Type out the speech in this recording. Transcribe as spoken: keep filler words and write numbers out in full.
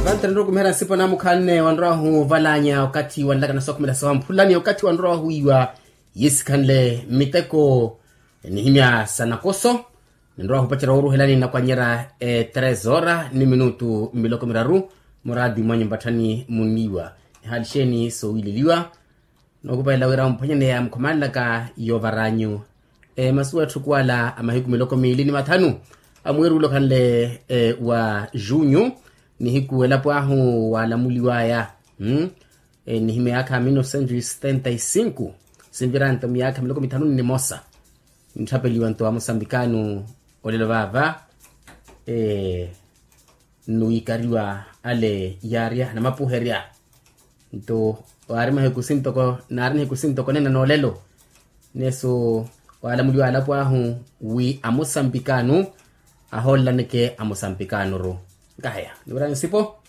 Vanta ndogo mera sipo na mukane wandrahu valanya wakati wandaga na soko mela sawa mpulani wakati wandrahu iwa yesikanle miteko ni himya sana koso ndrahu pachira uru helani na kwanyera e, trezora ni minutu miloko miraru muradi mwenye mbatani muniwa halisheni so ililiwa nokupa ilawira mpanyene ya mkumalaka yovaranyu e, masuwa tukwala amahiku miloko milini matanu amweru ulo kanle e, wa junyu ni hiku elapo ahu wala muliwaya hmm? E, ni hime yaka mino senju setenta y cinco sinviranta miyaka miloko mitanu ni mosa nitapeliwa nto wa Mosambikanu olelo vava e, nuikariwa ale yaria na mapuheria nto warima hiku sintoko narine hiku sintoko nena nolelo neso wala muliwaya lapo ahu wi a Mosambikanu ahola neke a Mosambikanu ro Gaya, ni sipo